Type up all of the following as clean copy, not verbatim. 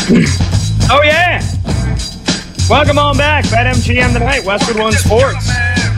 Oh, yeah. Welcome on back. BetMGM tonight, Westwood One Sports.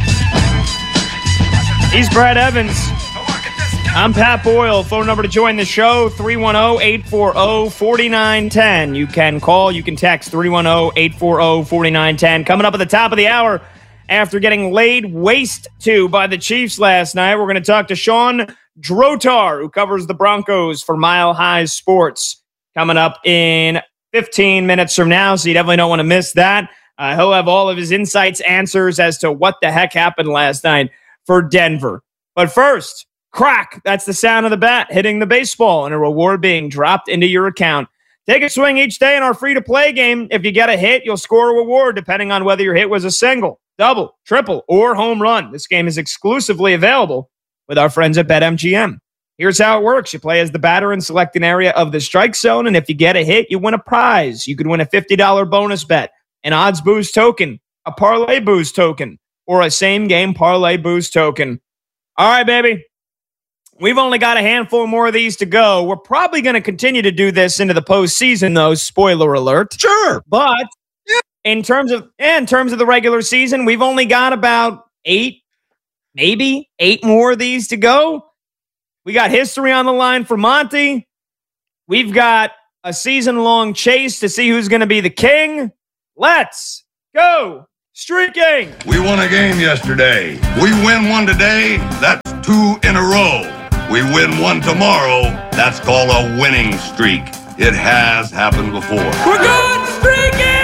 He's Brad Evans. I'm Pat Boyle. Phone number to join the show, 310-840-4910. You can call, you can text 310-840-4910. Coming up at the top of the hour, after getting laid waste to by the Chiefs last night, we're going to talk to Sean Drotar, who covers the Broncos for Mile High Sports. Coming up in 15 minutes from now, so you definitely don't want to miss that. He'll have all of his insights, answers as to what the heck happened last night for Denver. But first, crack. That's the sound of the bat hitting the baseball and a reward being dropped into your account. Take a swing each day in our free-to-play game. If you get a hit, you'll score a reward depending on whether your hit was a single, double, triple, or home run. This game is exclusively available with our friends at BetMGM. Here's how it works. You play as the batter and select an area of the strike zone, and if you get a hit, you win a prize. You could win a $50 bonus bet, an odds boost token, a parlay boost token, or a same-game parlay boost token. All right, baby. We've only got a handful more of these to go. We're probably going to continue to do this into the postseason, though. Spoiler alert. Sure. But in terms of the regular season, we've only got about 8 more of these to go. We got history on the line for Monty. We've got a season-long chase to see who's going to be the king. Let's go streaking. We won a game yesterday. We win one today. That's 2 in a row. We win one tomorrow. That's called a winning streak. It has happened before. We're good streaking!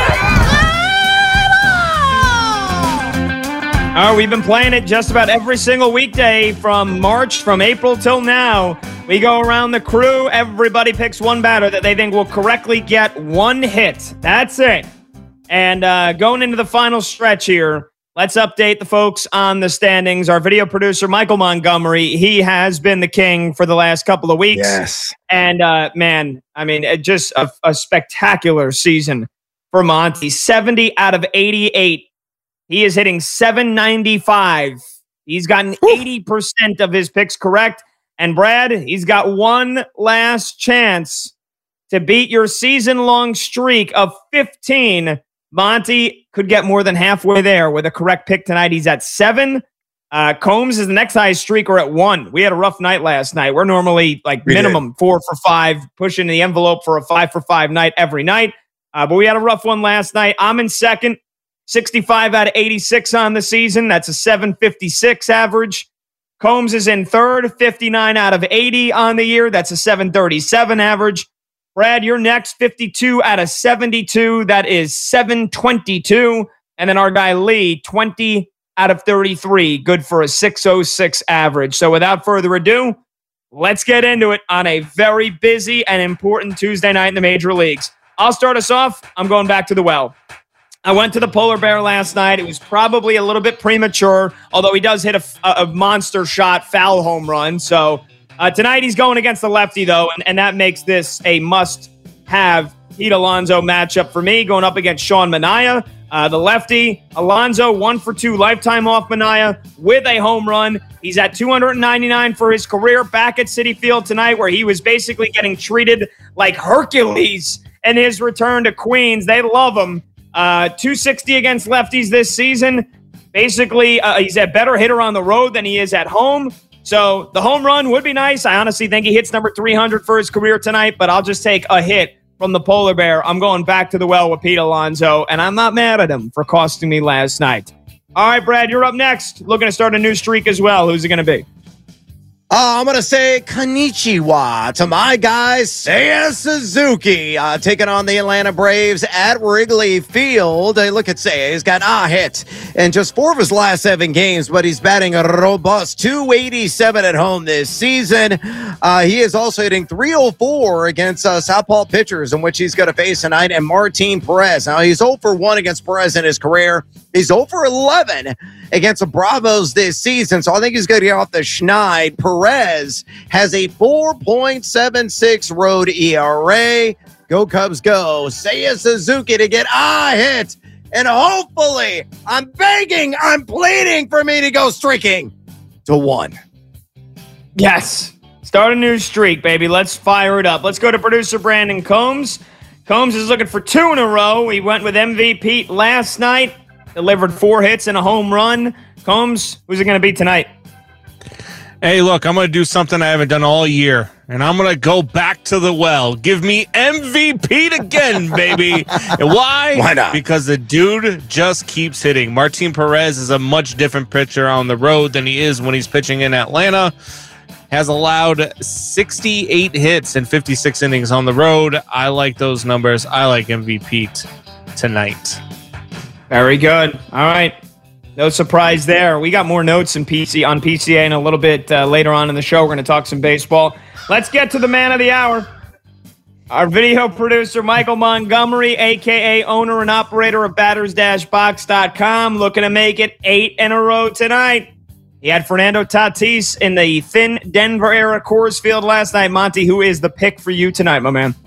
All right, we've been playing it just about every single weekday from April till now. We go around the crew. Everybody picks one batter that they think will correctly get one hit. That's it. And going into the final stretch here, let's update the folks on the standings. Our video producer, Michael Montgomery, he has been the king for the last couple of weeks. Yes. And, man, I mean, just a spectacular season for Monty. 70 out of 88. He is hitting 795. He's gotten 80% of his picks correct. And Brad, he's got one last chance to beat your season-long streak of 15. Monty could get more than halfway there with a correct pick tonight. He's at 7. Combs is the next highest streaker at 1. We had a rough night last night. We're normally like minimum 4 for 5, pushing the envelope for a 5 for 5 night every night. But we had a rough one last night. I'm in second. 65 out of 86 on the season. That's a 756 average. Combs is in third, 59 out of 80 on the year. That's a 737 average. Brad, you're next, 52 out of 72. That is 722. And then our guy Lee, 20 out of 33. Good for a 606 average. So without further ado, let's get into it on a very busy and important Tuesday night in the major leagues. I'll start us off. I'm going back to the well. I went to the Polar Bear last night. It was probably a little bit premature, although he does hit a monster shot, foul home run. So tonight he's going against the lefty, though, and that makes this a must-have Pete Alonso matchup for me, going up against Sean Manaea. The lefty, Alonso, 1 for 2 lifetime off Manaea with a home run. He's at 299 for his career back at Citi Field tonight, where he was basically getting treated like Hercules in his return to Queens. They love him. 260 against lefties this season. Basically, he's a better hitter on the road than he is at home. So the home run would be nice. I honestly think he hits number 300 for his career tonight, but I'll just take a hit from the Polar Bear. I'm going back to the well with Pete Alonso, and I'm not mad at him for costing me last night. All right, Brad, you're up next. Looking to start a new streak as well. Who's it going to be? I'm going to say konnichiwa to my guy, Seiya Suzuki, taking on the Atlanta Braves at Wrigley Field. Look at Seiya. He's got a hit in just 4 of his last 7 games, but he's batting a robust 287 at home this season. He is also hitting 304 against southpaw pitchers, in which he's going to face tonight, and Martin Perez. Now, he's 0 for 1 against Perez in his career. He's 0 for 11 against the Bravos this season, so I think he's going to get off the schneid. Perez has a 4.76 road ERA. Go Cubs go. Seiya Suzuki to get a hit, and hopefully, I'm begging, I'm pleading for me to go streaking to 1. Yes. Start a new streak, baby. Let's fire it up. Let's go to producer Brandon Combs. Combs is looking for 2 in a row. He went with MVP last night, delivered 4 hits and a home run. Combs, who's it going to be tonight? Hey, look, I'm going to do something I haven't done all year, and I'm going to go back to the well. Give me MVP again, baby. And why? Why not? Because the dude just keeps hitting. Martin Perez is a much different pitcher on the road than he is when he's pitching in Atlanta. Has allowed 68 hits in 56 innings on the road. I like those numbers. I like MVP tonight. Very good. All right. No surprise there. We got more notes on PCA in a little bit later on in the show. We're going to talk some baseball. Let's get to the man of the hour. Our video producer, Michael Montgomery, a.k.a. owner and operator of Batters-Box.com, looking to make it 8 in a row tonight. He had Fernando Tatis in the thin Denver-era Coors Field last night. Monty, who is the pick for you tonight, my man?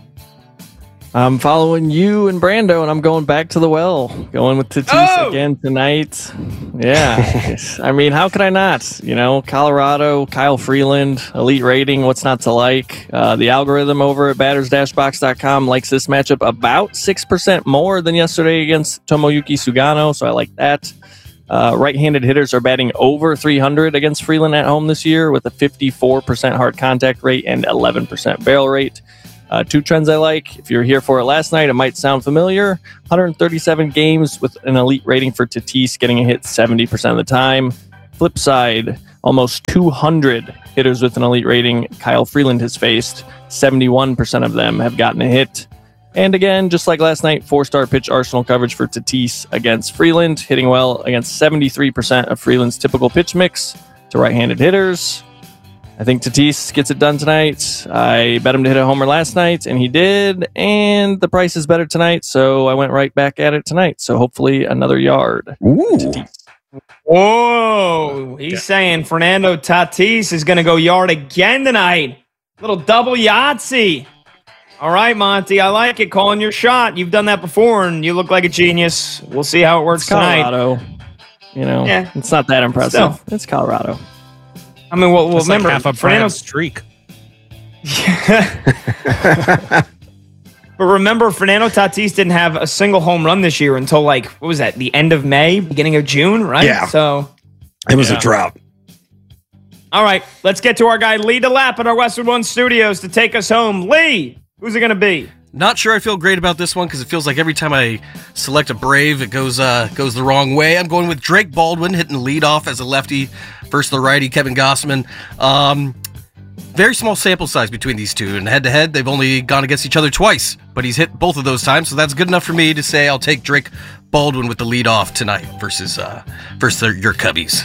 I'm following you and Brando, and I'm going back to the well. Going with Tatis again tonight. Yeah. I mean, how could I not? You know, Colorado, Kyle Freeland, elite rating. What's not to like? The algorithm over at Batters-Box.com likes this matchup about 6% more than yesterday against Tomoyuki Sugano, so I like that. Right-handed hitters are batting over 300 against Freeland at home this year with a 54% hard contact rate and 11% barrel rate. 2 trends I like. If you were here for it last night, it might sound familiar. 137 games with an elite rating for Tatis, getting a hit 70% of the time. Flip side, almost 200 hitters with an elite rating Kyle Freeland has faced. 71% of them have gotten a hit. And again, just like last night, 4-star pitch arsenal coverage for Tatis against Freeland, hitting well against 73% of Freeland's typical pitch mix to right-handed hitters. I think Tatis gets it done tonight. I bet him to hit a homer last night, and he did. And the price is better tonight, so I went right back at it tonight. So hopefully another yard. Ooh. Whoa. He's saying Fernando Tatis is going to go yard again tonight. Little double Yahtzee. All right, Monty, I like it. Calling your shot. You've done that before, and you look like a genius. We'll see how it works tonight. Colorado. You know, It's not that impressive. Still. It's Colorado. I mean, we'll remember like half a Fernando streak. But remember, Fernando Tatis didn't have a single home run this year until what was that? The end of May, beginning of June, right? Yeah. So it was a drought. All right, let's get to our guy Lee DeLapp at our Westwood One Studios to take us home. Lee, who's it going to be? Not sure I feel great about this one because it feels like every time I select a Brave, it goes the wrong way. I'm going with Drake Baldwin, hitting the leadoff as a lefty versus the righty, Kevin Gossman. Very small sample size between these two, and head-to-head, they've only gone against each other twice, but he's hit both of those times, so that's good enough for me to say I'll take Drake Baldwin with the leadoff tonight versus your Cubbies.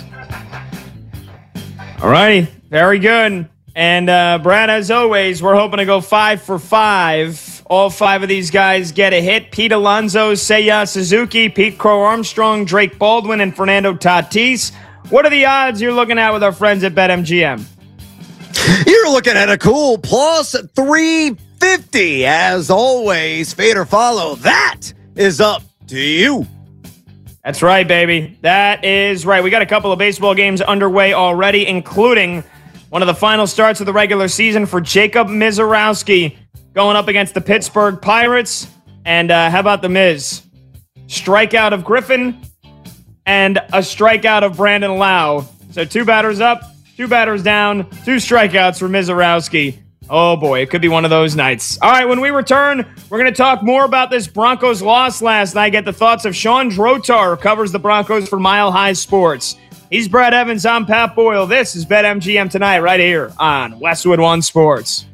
All righty, very good. And Brad, as always, we're hoping to go 5 for 5. All 5 of these guys get a hit. Pete Alonso, Seiya Suzuki, Pete Crow Armstrong, Drake Baldwin, and Fernando Tatis. What are the odds you're looking at with our friends at BetMGM? You're looking at a cool plus 350. As always, fade or follow. That is up to you. That's right, baby. That is right. We got a couple of baseball games underway already, including one of the final starts of the regular season for Jacob Misiorowski going up against the Pittsburgh Pirates. And how about the Miz? Strikeout of Griffin and a strikeout of Brandon Lau. So 2 batters up, 2 batters down, 2 strikeouts for Misiorowski. Oh boy, it could be one of those nights. All right, when we return, we're going to talk more about this Broncos loss last night. Get the thoughts of Sean Drotar, who covers the Broncos for Mile High Sports. He's Brad Evans. I'm Pat Boyle. This is BetMGM Tonight right here on Westwood One Sports.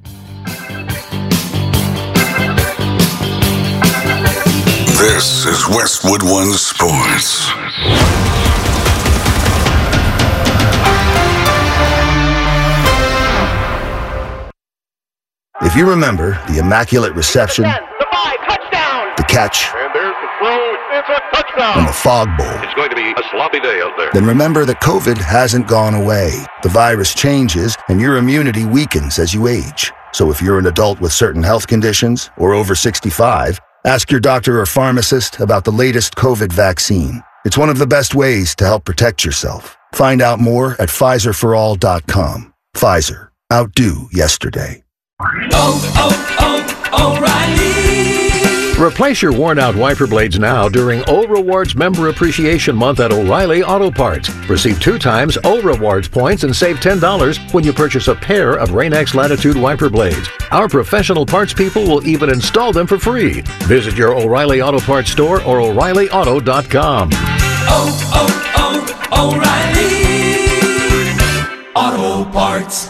This is Westwood One Sports. If you remember the Immaculate Reception, the catch, and there's the throw. It's a touchdown. and the Fog Bowl, It's going to be a sloppy day out there. then remember that COVID hasn't gone away. The virus changes, and your immunity weakens as you age. So if you're an adult with certain health conditions or over 65, ask your doctor or pharmacist about the latest COVID vaccine. It's one of the best ways to help protect yourself. Find out more at PfizerForAll.com. Pfizer. Outdo yesterday. O'Reilly. Replace your worn-out wiper blades now during O Rewards Member Appreciation Month at O'Reilly Auto Parts. Receive 2 times O Rewards points and save $10 when you purchase a pair of Rain-X Latitude wiper blades. Our professional parts people will even install them for free. Visit your O'Reilly Auto Parts store or O'ReillyAuto.com. O'Reilly Auto Parts.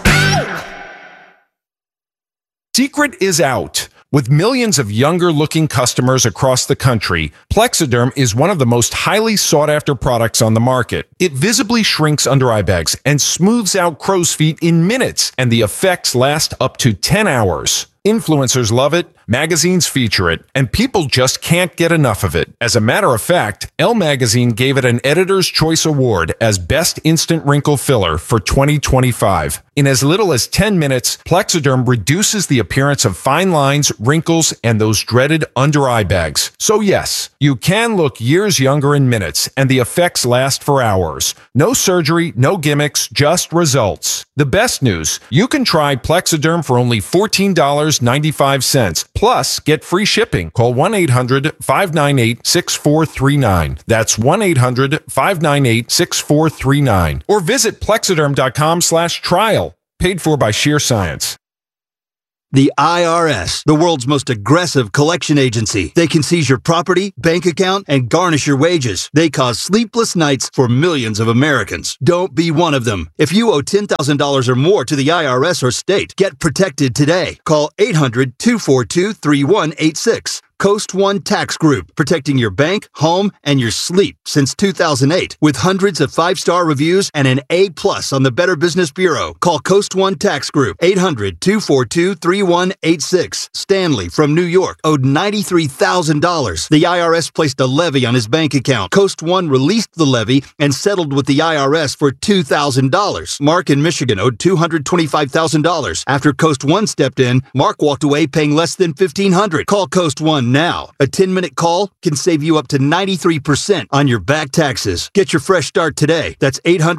Secret is out. With millions of younger-looking customers across the country, Plexiderm is one of the most highly sought-after products on the market. It visibly shrinks under-eye bags and smooths out crow's feet in minutes, and the effects last up to 10 hours. Influencers love it, magazines feature it, and people just can't get enough of it. As a matter of fact, Elle Magazine gave it an Editor's Choice Award as Best Instant Wrinkle Filler for 2025. In as little as 10 minutes, Plexiderm reduces the appearance of fine lines, wrinkles, and those dreaded under-eye bags. So yes, you can look years younger in minutes, and the effects last for hours. No surgery, no gimmicks, just results. The best news, you can try Plexiderm for only $14.95. Plus, get free shipping. Call 1-800-598-6439. That's 1-800-598-6439. Or visit Plexiderm.com/trial. Paid for by Sheer Science. The IRS, the world's most aggressive collection agency. They can seize your property, bank account, and garnish your wages. They cause sleepless nights for millions of Americans. Don't be one of them. If you owe $10,000 or more to the IRS or state, get protected today. Call 800-242-3186. Coast One Tax Group, protecting your bank, home, and your sleep since 2008. With hundreds of 5-star reviews and an A+ on the Better Business Bureau. Call Coast One Tax Group, 800-242-3186. Stanley from New York owed $93,000. The IRS placed a levy on his bank account. Coast One released the levy and settled with the IRS for $2,000. Mark in Michigan owed $225,000. After Coast One stepped in, Mark walked away paying less than $1,500. Call Coast One now. A 10-minute call can save you up to 93% on your back taxes. Get your fresh start today. That's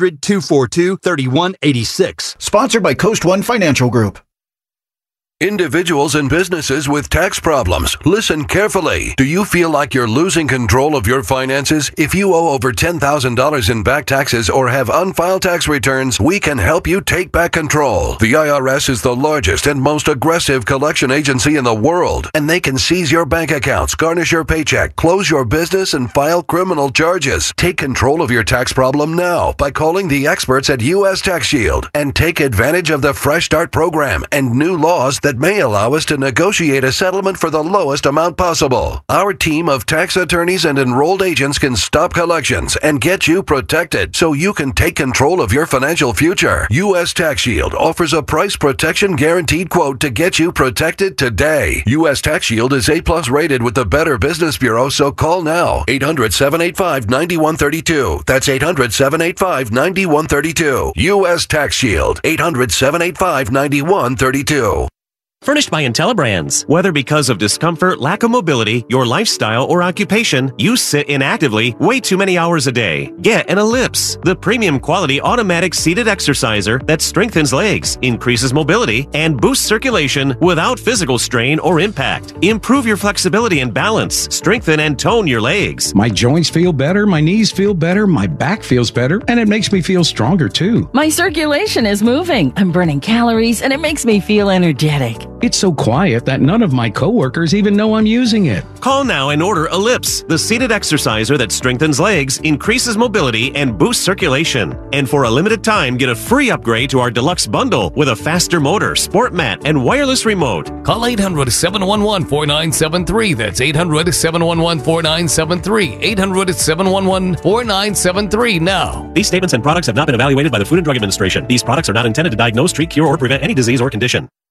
800-242-3186. Sponsored by Coast One Financial Group. Individuals and businesses with tax problems, listen carefully. Do you feel like you're losing control of your finances? If you owe over $10,000 in back taxes or have unfiled tax returns, we can help you take back control. The IRS is the largest and most aggressive collection agency in the world, and they can seize your bank accounts, garnish your paycheck, close your business, and file criminal charges. Take control of your tax problem now by calling the experts at U.S. Tax Shield and take advantage of the Fresh Start program and new laws that may allow us to negotiate a settlement for the lowest amount possible. Our team of tax attorneys and enrolled agents can stop collections and get you protected so you can take control of your financial future. U.S. Tax Shield offers a price protection guaranteed quote to get you protected today. U.S. Tax Shield is A+ rated with the Better Business Bureau, so call now. 800-785-9132. That's 800-785-9132. U.S. Tax Shield. 800-785-9132. Furnished by IntelliBrands. Whether because of discomfort, lack of mobility, your lifestyle, or occupation, you sit inactively way too many hours a day. Get an Ellipse, the premium quality automatic seated exerciser that strengthens legs, increases mobility, and boosts circulation without physical strain or impact. Improve your flexibility and balance, strengthen and tone your legs. My joints feel better, my knees feel better, my back feels better, and it makes me feel stronger too. My circulation is moving. I'm burning calories, and it makes me feel energetic. It's so quiet that none of my coworkers even know I'm using it. Call now and order Ellipse, the seated exerciser that strengthens legs, increases mobility, and boosts circulation. And for a limited time, get a free upgrade to our deluxe bundle with a faster motor, sport mat, and wireless remote. Call 800-711-4973. That's 800-711-4973. 800-711-4973 now. These statements and products have not been evaluated by the Food and Drug Administration. These products are not intended to diagnose, treat, cure, or prevent any disease or condition.